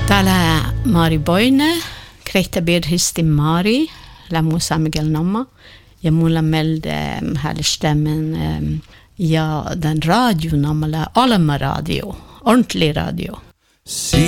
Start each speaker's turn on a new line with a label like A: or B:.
A: Täällä Mari Boine, Krehtä Birhisti Mari, Lämmusa Miguel Nomma, ja mulla melde härstämmen ja den radio namala Alma radio, ordentlig radio.